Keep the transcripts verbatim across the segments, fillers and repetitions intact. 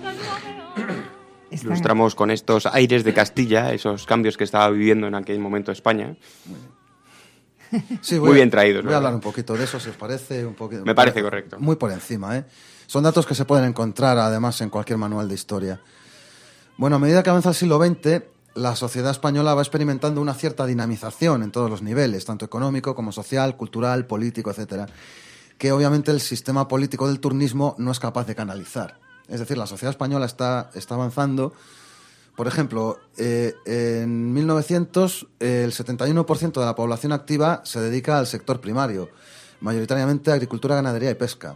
Está... Ilustramos con estos aires de Castilla, esos cambios que estaba viviendo en aquel momento España. Sí, muy a, bien traídos. Voy ¿verdad? a hablar un poquito de eso, si os parece. Un poquito, Me parece correcto. Muy por encima, ¿eh? Son datos que se pueden encontrar, además, en cualquier manual de historia. Bueno, a medida que avanza el siglo veinte, la sociedad española va experimentando una cierta dinamización en todos los niveles, tanto económico como social, cultural, político, etcétera, que obviamente el sistema político del turnismo no es capaz de canalizar. Es decir, la sociedad española está, está avanzando. Por ejemplo, eh, en mil novecientos eh, el setenta y uno por ciento de la población activa se dedica al sector primario, mayoritariamente agricultura, ganadería y pesca.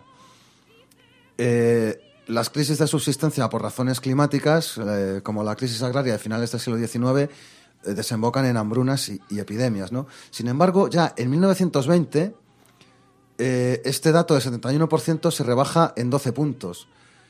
Eh, las crisis de subsistencia por razones climáticas, eh, como la crisis agraria de finales del siglo diecinueve, eh, desembocan en hambrunas y, y epidemias, ¿no? Sin embargo, ya en mil novecientos veinte, eh, este dato de setenta y uno por ciento se rebaja en doce puntos.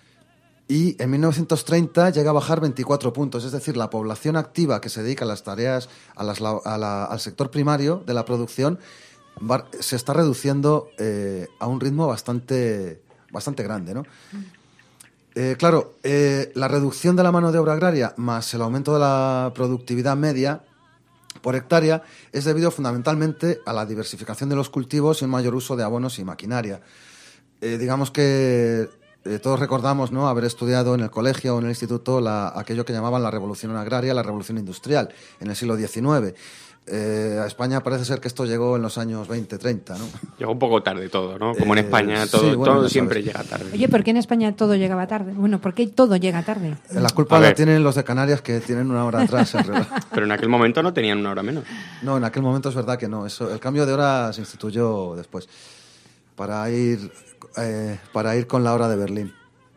Y en mil novecientos treinta llega a bajar veinticuatro puntos, es decir, la población activa que se dedica a las tareas, a las, a la, al sector primario de la producción, va, se está reduciendo eh, a un ritmo bastante, bastante grande, ¿no? Eh, claro, eh, la reducción de la mano de obra agraria más el aumento de la productividad media por hectárea es debido fundamentalmente a la diversificación de los cultivos y un mayor uso de abonos y maquinaria. Eh, digamos que eh, todos recordamos, ¿no?, haber estudiado en el colegio o en el instituto la, aquello que llamaban la revolución agraria, la revolución industrial, en el siglo diecinueve. Eh, a España parece ser que esto llegó en los años veinte, treinta, ¿no? Llegó un poco tarde todo, ¿no? Como en Eh, España, todo, sí, bueno, todo ya siempre sabes. llega tarde. Oye, ¿por qué en España todo llegaba tarde? Bueno, ¿por qué todo llega tarde? La culpa A la ver. tienen los de Canarias, que tienen una hora atrás el reloj. Pero en aquel momento no tenían una hora menos. No, en aquel momento es verdad que no. Eso, el cambio de hora se instituyó después para ir, eh, para ir con la hora de Berlín.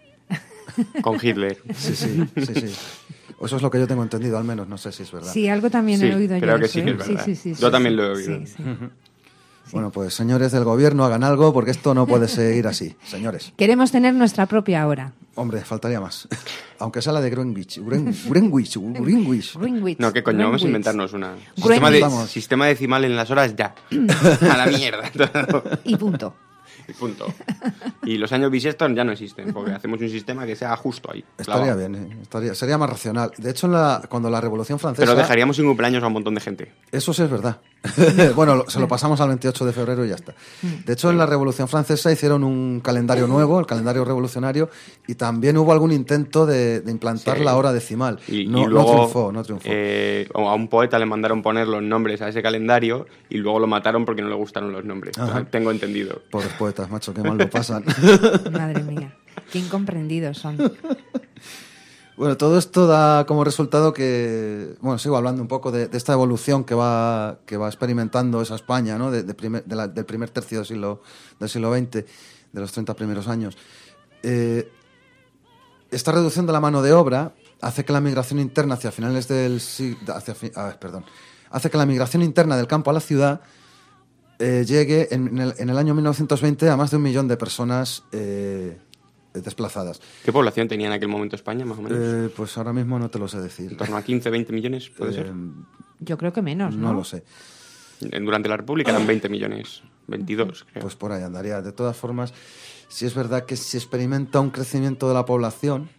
Con Hitler. Sí, sí, sí, sí. Eso es lo que yo tengo entendido, al menos. No sé si es verdad. Sí, algo también Sí, he oído yo. creo que eso, sí que ¿eh? es verdad. Sí, sí, sí, Yo sí, también sí. lo he oído. Sí, sí. Bueno, pues señores del gobierno, hagan algo porque esto no puede seguir así. Señores. Queremos tener nuestra propia hora. Hombre, faltaría más. Aunque sea la de Greenwich. Gren- Greenwich. Greenwich. Greenwich. No, ¿qué coño? Vamos a Greenwich. inventarnos una. Greenwich. Sistema, de, Vamos. sistema decimal en las horas ya. A la mierda. Y punto. Y punto. Y los años bisiestos ya no existen, porque hacemos un sistema que sea justo ahí. Estaría clavado. bien, ¿eh? Estaría, sería más racional. De hecho, en la, cuando la Revolución Francesa... Pero dejaríamos sin cumpleaños a un montón de gente. Eso sí es verdad. Bueno, lo- se lo pasamos al veintiocho de febrero y ya está. De hecho, en la Revolución Francesa hicieron un calendario nuevo, el calendario revolucionario, y también hubo algún intento de, de implantar Sí. la hora decimal. Y, no, y luego no triunfó, no triunfó. eh, a un poeta le mandaron poner los nombres a ese calendario y luego lo mataron porque no le gustaron los nombres. Ajá. Tengo entendido. Pobres poetas, macho, qué mal lo pasan. Madre mía. Qué incomprendidos son. Bueno, todo esto da como resultado que, bueno, sigo hablando un poco de, de esta evolución que va, que va experimentando esa España, ¿no? De, de primer- de la- del primer tercio del siglo, del siglo veinte, de los treinta primeros años. Eh, esta reducción de la mano de obra hace que la migración interna hacia finales del siglo, hacia, fi- ah, perdón, hace que la migración interna del campo a la ciudad eh, llegue en, en el, en el año mil novecientos veinte a más de un millón de personas eh, desplazadas. ¿Qué población tenía en aquel momento España, más o menos? Eh, pues ahora mismo no te lo sé decir. ¿En torno a quince, veinte millones, puede Eh, ser? Yo creo que menos, ¿no? No lo sé. En- Durante la República eran veinte millones, veintidós, creo. Pues por ahí andaría. De todas formas, sí es verdad que se experimenta un crecimiento de la población,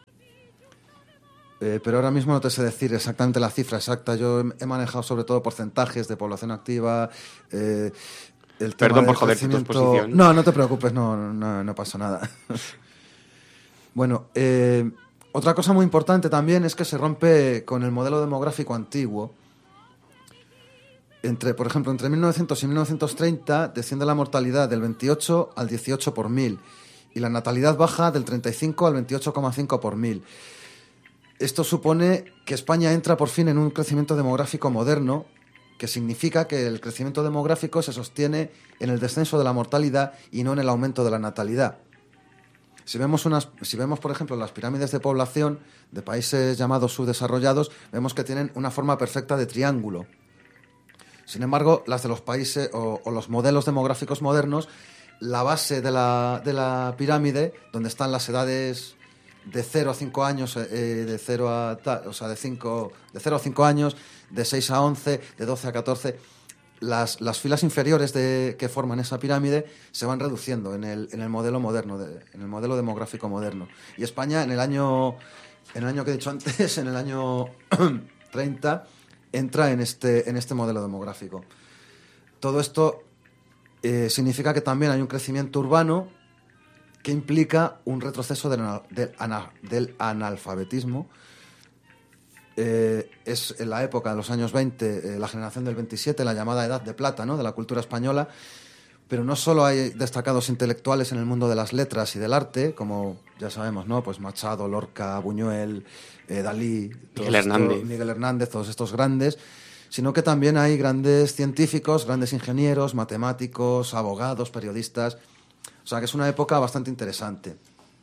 eh, pero ahora mismo no te sé decir exactamente la cifra exacta. Yo he, he manejado sobre todo porcentajes de población activa. Eh, el tema Perdón del por joder tu crecimiento- exposición. No, no te preocupes, no, no, no pasa nada. Bueno, eh, otra cosa muy importante también es que se rompe con el modelo demográfico antiguo. Entre, por ejemplo, entre mil novecientos y mil novecientos treinta desciende la mortalidad del veintiocho al dieciocho por mil y la natalidad baja del treinta y cinco al veintiocho coma cinco por mil. Esto supone que España entra por fin en un crecimiento demográfico moderno, que significa que el crecimiento demográfico se sostiene en el descenso de la mortalidad y no en el aumento de la natalidad. Si vemos, unas, si vemos, por ejemplo, las pirámides de población de países llamados subdesarrollados, vemos que tienen una forma perfecta de triángulo. Sin embargo, las de los países o, o los modelos demográficos modernos, la base de la, de la pirámide, donde están las edades de cero a cinco años, eh, de cero a ta- o sea, de cinco, de cero a cinco años, de seis a once, de doce a catorce, las, las filas inferiores de, que forman esa pirámide se van reduciendo en el, en el modelo moderno, de, en el modelo demográfico moderno. Y España en el año, en el año que he dicho antes, en el año treinta, entra en este, en este modelo demográfico. Todo esto eh, significa que también hay un crecimiento urbano que implica un retroceso del, del, ana, del analfabetismo. Eh, es en la época de los años veinte, eh, la generación del veintisiete, la llamada Edad de Plata, ¿no?, de la cultura española, pero no solo hay destacados intelectuales en el mundo de las letras y del arte, como ya sabemos, ¿no?, pues Machado, Lorca, Buñuel, eh, Dalí, Miguel Hernández. Estos, Miguel Hernández, todos estos grandes, sino que también hay grandes científicos, grandes ingenieros, matemáticos, abogados, periodistas. O sea, que es una época bastante interesante.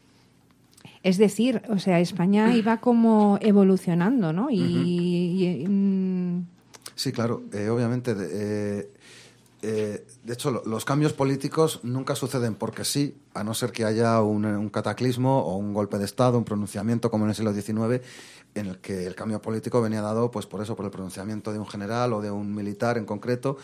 Es decir, o sea, España iba como evolucionando, ¿no? Y, Uh-huh. y, y mm... Sí, claro, eh, obviamente. Eh, eh, de hecho, lo, los cambios políticos nunca suceden porque sí, a no ser que haya un, un cataclismo o un golpe de Estado, un pronunciamiento como en el siglo diecinueve, en el que el cambio político venía dado, pues por eso, por el pronunciamiento de un general o de un militar en concreto.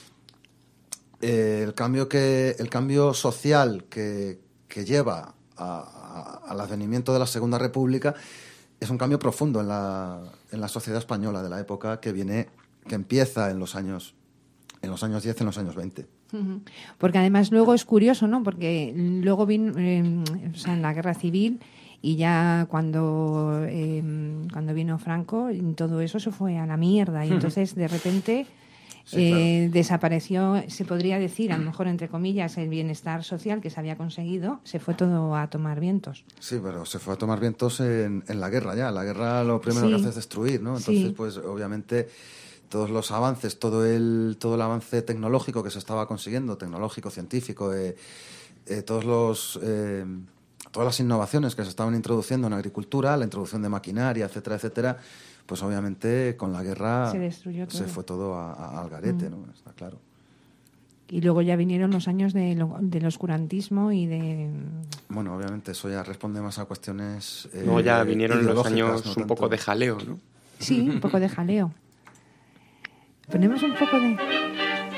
Eh, el cambio que el cambio social que, que lleva a, a, al advenimiento de la Segunda República es un cambio profundo en la, en la sociedad española de la época que viene que empieza en los años en los años diez, en los años veinte. Porque además luego es curioso, ¿no? Porque luego vino, eh, o sea, en la Guerra Civil y ya cuando eh, cuando vino Franco, todo eso se fue a la mierda y entonces de repente Sí, eh, claro. desapareció, se podría decir, a lo mejor entre comillas, el bienestar social que se había conseguido, se fue todo a tomar vientos. Sí, pero se fue a tomar vientos en, en la guerra ya. La guerra lo primero Sí. que hace es destruir, ¿no? Entonces, Sí. pues obviamente todos los avances, todo el todo el avance tecnológico que se estaba consiguiendo, tecnológico, científico, eh, eh, todos los eh, todas las innovaciones que se estaban introduciendo en agricultura, la introducción de maquinaria, etcétera, etcétera, pues obviamente con la guerra Se destruyó todo. se fue todo a, a- al garete, Mm. ¿no? Está claro. Y luego ya vinieron los años de lo- del oscurantismo y de... Bueno, obviamente eso ya responde más a cuestiones eh, Luego ya vinieron los ideológicas, años no un tanto- poco de jaleo, ¿no? Sí, un poco de jaleo. Ponemos un poco de...